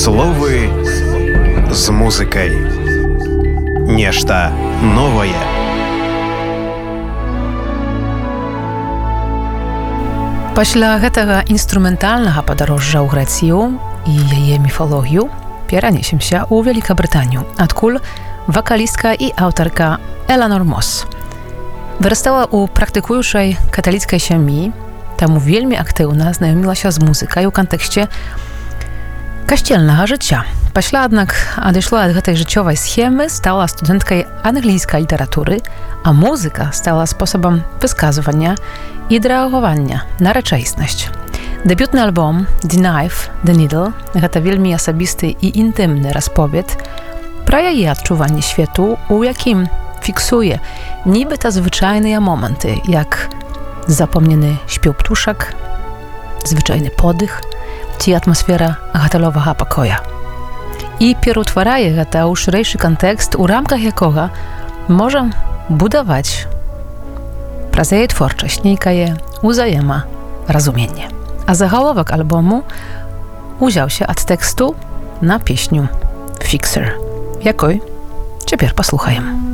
Словы з музыкай. Нешта новае. Пасля гэтага інструментальнага падарожжа ў Грэцыю і яе міфалогію перанесемся ў Вялікабрытанію, адкуль вакалістка і аўтарка Эланор Мос. Вырастала ў практыкуючай каталіцкай сям'і, таму вельмі актыўна знаёмілася з музыкай у кантэксце касцельнага жыцця. Пасля, аднак, адышла ад гэтай жыццёвай схемы, стала студэнткай англійскай літаратуры, а музыка стала спосабам высказвання і рэагавання на рэчаіснасць. Дэбютны альбом «The Knife, The Needle» – гэта вельмі асабісты і інтымны расповед пра яе адчуванне свету, у якім фіксуе нібыта звычайныя моманты, як запомнены śpiew птушак, звычайны подых ці атмасфера гатэловага пакоя. І пераўтварае гэта ў шырэйшы кантэкст, у рамках якога можам будаваць праз яе творчасць нейкае узаемаразуменне. А загаловак альбому узяўся ад тэксту на песню «Fixer», якой цяпер паслухаем.